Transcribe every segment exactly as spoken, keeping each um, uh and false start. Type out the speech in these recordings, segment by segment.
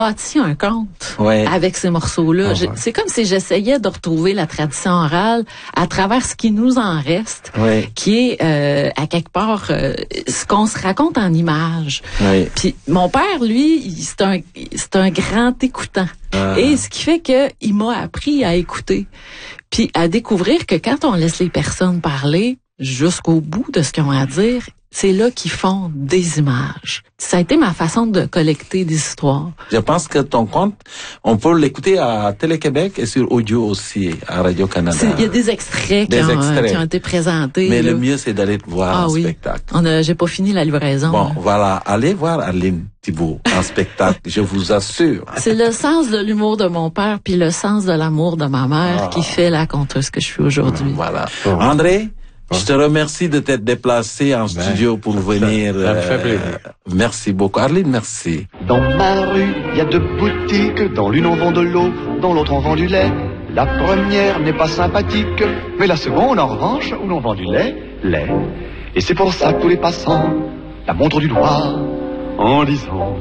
bâti un conte ouais. avec ces morceaux-là. Oh, ouais. C'est comme si j'essayais de retrouver la tradition orale à travers ce qui nous en reste, ouais. qui est euh, à quelque part euh, ce qu'on se raconte en images. Ouais. Puis mon père, lui, c'est un c'est un grand écoutant. Ah. Et ce qui fait que il m'a appris à écouter, puis à découvrir que quand on laisse les personnes parler jusqu'au bout de ce qu'ils ont à dire, c'est là qu'ils font des images. Ça a été ma façon de collecter des histoires. Je pense que ton conte, on peut l'écouter à Télé-Québec et sur audio aussi, à Radio-Canada. Il y a des extraits, des qui, ont, extraits. qui ont été présentés. Mais là. le mieux, c'est d'aller te voir ah, en oui. spectacle. On a, j'ai pas fini la livraison. Bon, là. voilà. Allez voir Aline Thibault en spectacle, je vous assure. C'est le sens de l'humour de mon père puis le sens de l'amour de ma mère ah. qui fait la conteuse que je suis aujourd'hui. Voilà. Oh. André, je te remercie de t'être déplacé en studio pour venir. Ça, ça me fait plaisir. Euh, merci beaucoup. Arline, merci. Dans ma rue, il y a deux boutiques. Dans l'une, on vend de l'eau, dans l'autre, on vend du lait. La première n'est pas sympathique, mais la seconde, en revanche, où l'on vend du lait, lait. Et c'est pour ça que tous les passants la montrent du doigt en disant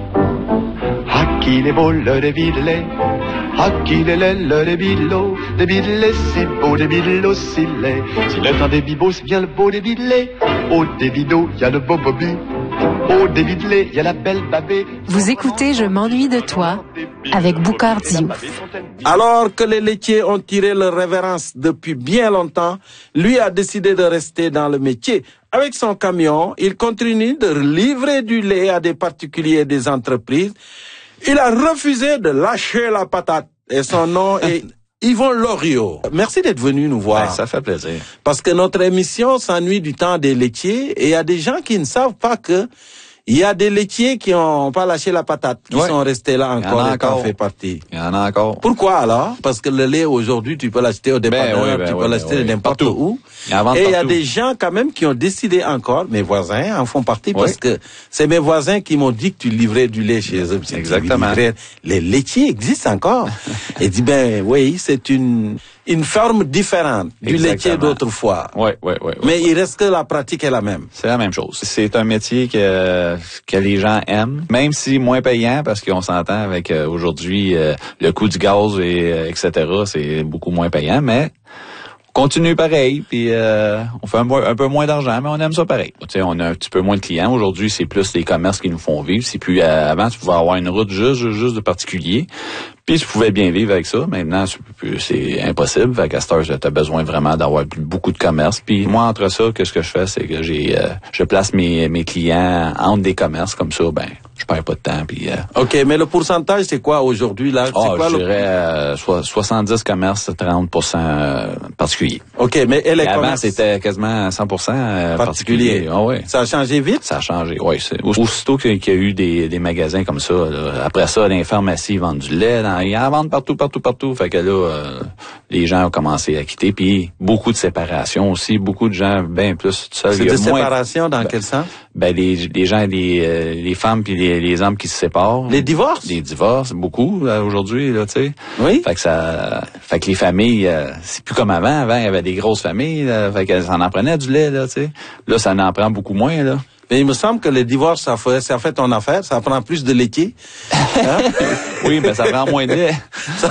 à qui les beau le débilé, à qui les lait le débilot, débilé si beau, débilot si laid. S'il est un débibot, c'est bien le beau débilé. Au débido, il y a le beau Bobby. Au débilé, il y a la belle babée. Vous écoutez Je m'ennuie de toi avec Boucard Diouf. Alors que les laitiers ont tiré leur révérence depuis bien longtemps, lui a décidé de rester dans le métier. Avec son camion, il continue de livrer du lait à des particuliers et des entreprises. Il a refusé de lâcher la patate. Et son nom est Yvon Loriot. Merci d'être venu nous voir. Ouais, ça fait plaisir. Parce que notre émission s'ennuie du temps des laitiers et il y a des gens qui ne savent pas que il y a des laitiers qui n'ont pas lâché la patate, qui ouais. sont restés là encore et encore. en fait partie. Il y en a encore. Pourquoi alors? Parce que le lait aujourd'hui, tu peux l'acheter au dépanneur, ben oui, ben tu peux oui, l'acheter ben oui. n'importe Partout. où. Il y et il y a des gens quand même qui ont décidé encore, mes voisins en font partie, oui. parce que c'est mes voisins qui m'ont dit que tu livrais du lait chez eux. Exactement. Livrais, les laitiers existent encore. Et dit ben oui, c'est une une forme différente du Exactement. laitier d'autrefois. Oui, oui, oui. Mais ouais. il reste que la pratique est la même. C'est la même chose. C'est un métier que que les gens aiment, même si moins payant, parce qu'on s'entend avec euh, aujourd'hui euh, le coût du gaz et euh, et cetera. C'est beaucoup moins payant, mais on continue pareil, puis euh, on fait un, un peu moins d'argent, mais on aime ça pareil. Tu sais, on a un petit peu moins de clients. Aujourd'hui, c'est plus les commerces qui nous font vivre. C'est plus euh, avant, tu pouvais avoir une route juste, juste de particuliers. Puis tu pouvais bien vivre avec ça. Maintenant, c'est impossible. Fait qu'à cette heure, tu as besoin vraiment d'avoir beaucoup de commerces. Puis moi, entre ça, qu'est-ce que je fais, c'est que j'ai, euh, je place mes, mes clients entre des commerces comme ça. Ben, je perds pas de temps. Puis. Euh, ok, mais le pourcentage, c'est quoi aujourd'hui là? Oh, c'est quoi je le... dirais euh, soixante-dix commerces, trente pour cent euh, particuliers. Ok, mais et les et avant, commerces... c'était quasiment cent pour cent euh, particuliers. particuliers. Ah ouais. Ça a changé vite? Ça a changé, oui. Aussitôt qu'il y a eu des, des magasins comme ça, là, après ça, les pharmacies vendent du lait, dans, ils en vendent partout, partout, partout. Fait que là, euh, les gens ont commencé à quitter. Puis beaucoup de séparation aussi, beaucoup de gens bien plus seuls. C'est de séparation dans ben, quel sens? Ben les, les gens, les, euh, les femmes puis les, les hommes qui se séparent. Les divorces? Les divorces, beaucoup là, aujourd'hui, là, tu sais. Oui. Fait que ça, fait que les familles, euh, c'est plus comme avant. Avant, il y avait des grosses familles, là, fait que ça en prenait du lait, là, tu sais. Là, ça en prend beaucoup moins, là. Mais il me semble que le divorce, ça fait, ça fait ton affaire, ça prend plus de laitier. Hein? Oui, mais ça prend moins de lait.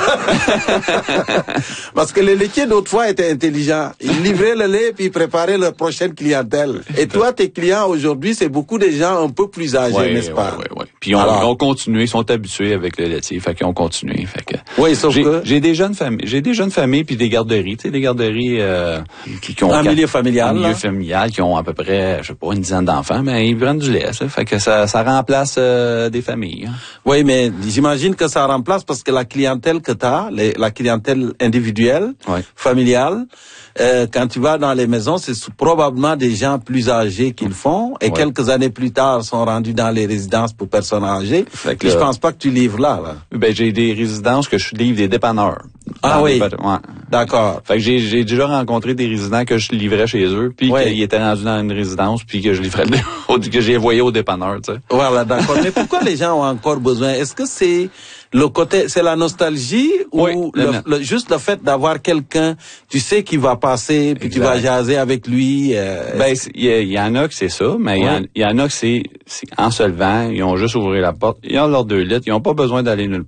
Parce que les laitiers d'autrefois étaient intelligents. Ils livraient le lait puis ils préparaient leur prochaine clientèle. Et toi, tes clients aujourd'hui, c'est beaucoup de gens un peu plus âgés, ouais, n'est-ce pas? Oui, oui, oui. Puis on, Alors, on continue, ils sont habitués avec le laitier, fait qu'ils ont continué. Fait que oui, sauf j'ai, que j'ai des jeunes familles, j'ai des jeunes familles puis des garderies, tu sais, des garderies euh, qui, qui ont un quatre, milieu familial, un milieu là. familial, qui ont à peu près, je sais pas, une dizaine d'enfants, mais ils prennent du lait. Ça fait que ça, ça remplace euh, des familles. Hein. Oui, mais j'imagine que ça remplace parce que la clientèle que tu as, la clientèle individuelle, ouais. familiale, euh, quand tu vas dans les maisons, c'est probablement des gens plus âgés qui le font et ouais. quelques années plus tard sont rendus dans les résidences pour personnes âgées. Fait que là, je pense pas que tu livres là, là. Ben j'ai des résidences que je livre des dépanneurs. Ah Dans oui. des pot- ouais. D'accord. Fait que j'ai, j'ai déjà rencontré des résidents que je livrais chez eux, puis Ouais. qu'ils étaient rendus dans une résidence, puis que je livrais au, que j'ai envoyé au dépanneur, tu sais. Voilà, d'accord. Mais pourquoi les gens ont encore besoin? Est-ce que c'est le côté, c'est la nostalgie ou Oui, le, le- le- juste le fait d'avoir quelqu'un, tu sais, qui va passer, puis tu Exact. vas jaser avec lui? Euh, Ben, il y, y en a que c'est ça, mais il Ouais. y, y en a que c'est, c'est en se levant, ils ont juste ouvert la porte, ils ont leurs deux litres, ils ont pas besoin d'aller nulle